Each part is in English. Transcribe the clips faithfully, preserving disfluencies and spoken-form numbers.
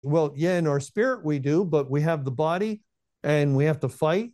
Well, yeah, in our spirit we do, but we have the body and we have to fight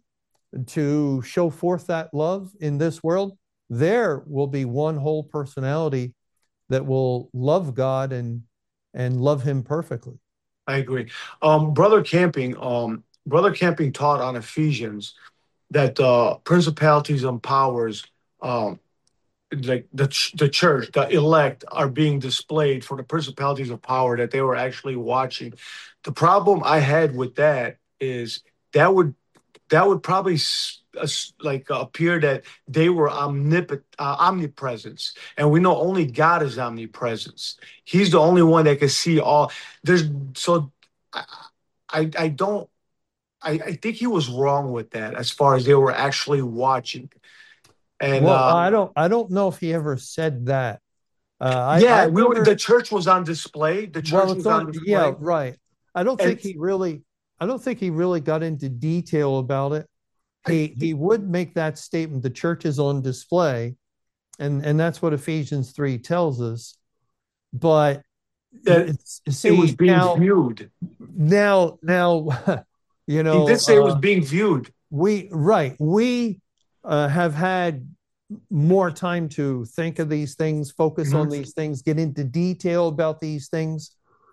to show forth that love in this world. There will be one whole personality that will love God and and love him perfectly. I agree. Um, Brother Camping, um, Brother Camping taught on Ephesians that uh, principalities and powers, um, like the ch- the church, the elect, are being displayed for the principalities of power that they were actually watching. The problem I had with that is that would that would probably s- s- like uh, appear that they were omnipotent, uh, omnipresence, and we know only God is omnipresence. He's the only one that can see all. There's so I I, I don't. I, I think he was wrong with that as far as they were actually watching. And Well, uh, I don't I don't know if he ever said that. Uh, I yeah, I've we were, the never. church was on display. The Well, church it's was on. on Yeah, display, right. I don't think and he really. I don't think he really got into detail about it. I, He he would make that statement. The church is on display, and and that's what Ephesians three tells us. But that it's, it was see being now viewed. now now, you He know, did say it was uh, being viewed. we right we uh, have had more time to think of these things, focus Mhm. on these things, get into detail about these things,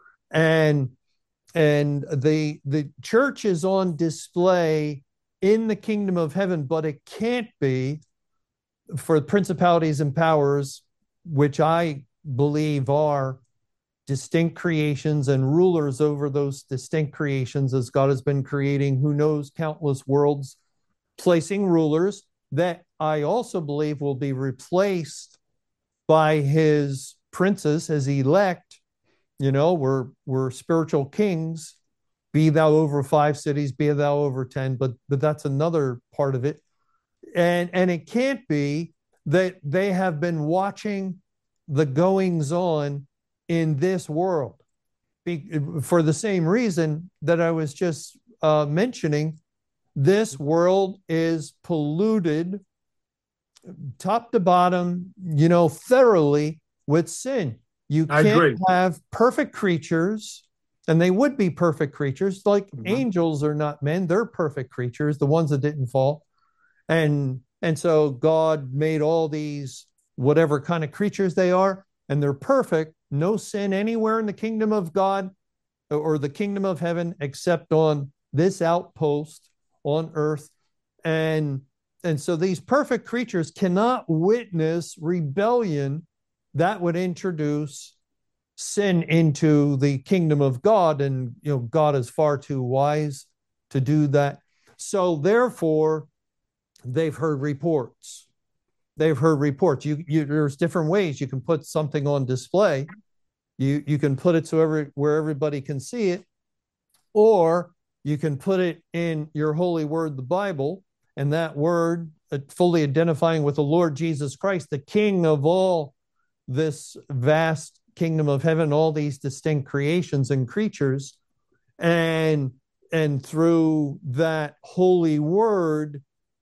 and and the the church is on display in the kingdom of heaven, but it can't be for principalities and powers, which I believe are distinct creations and rulers over those distinct creations, as God has been creating who knows countless worlds, placing rulers that I also believe will be replaced by his princes, his elect. You know, we're we're spiritual kings. Be thou over five cities, be thou over ten, but but that's another part of it. And and it can't be that they have been watching the goings on in this world for the same reason that I was just uh, mentioning. This world is polluted top to bottom, you know, thoroughly with sin. You I can't agree. have perfect creatures, and they would be perfect creatures. Like Mhm. angels are not men, they're perfect creatures, the ones that didn't fall. And and so God made all these whatever kind of creatures they are, and they're perfect, no sin anywhere in the kingdom of God or the kingdom of heaven except on this outpost on earth. And and so these perfect creatures cannot witness rebellion that would introduce sin into the kingdom of God, and you know God is far too wise to do that. So therefore they've heard reports. They've heard reports. You, you there's different ways you can put something on display. You you can put it so every where everybody can see it, or you can put it in your holy word, the Bible, and that word uh, fully identifying with the Lord Jesus Christ, the King of all this vast kingdom of heaven, all these distinct creations and creatures. And and through that holy word,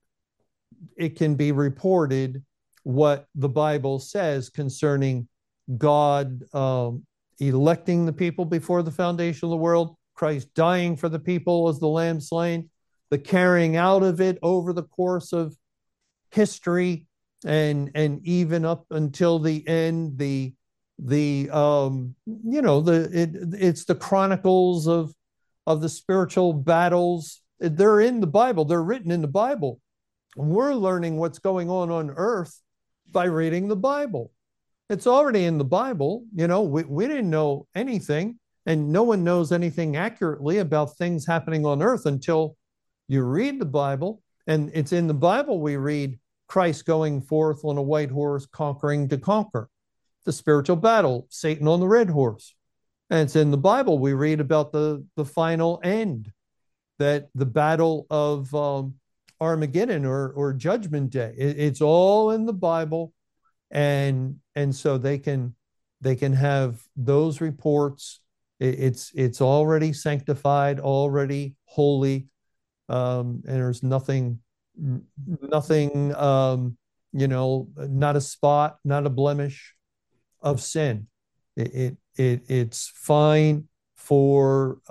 it can be reported what the Bible says concerning God um, electing the people before the foundation of the world, Christ dying for the people as the lamb slain, the carrying out of it over the course of history, and and even up until the end, the the um you know the it, it's the chronicles of of the spiritual battles. They're in the Bible, they're written in the Bible. We're learning what's going on on earth by reading the Bible. It's already in the Bible. You know, we, we didn't know anything, and no one knows anything accurately about things happening on earth until you read the Bible. And it's in the Bible we read Christ going forth on a white horse, conquering to conquer the spiritual battle, Satan on the red horse. And it's in the Bible we read about the, the final end, that the battle of um, Armageddon, or, or Judgment Day. It, it's all in the Bible, and and so they can they can have those reports. It, it's it's already sanctified, already holy, um, and there's nothing nothing um, you know, not a spot, not a blemish of sin. It, it, it it's fine, for